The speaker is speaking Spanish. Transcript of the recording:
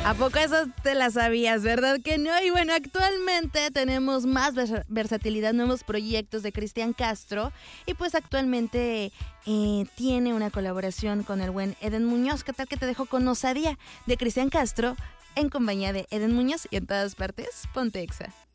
¿A poco eso te la sabías, verdad que no? Y bueno, actualmente tenemos más versatilidad, nuevos proyectos de Cristian Castro y pues actualmente tiene una colaboración con el buen Eden Muñoz. ¿Qué tal que te dejo con Osadía de Cristian Castro en compañía de Eden Muñoz y en todas partes? Ponte Exa.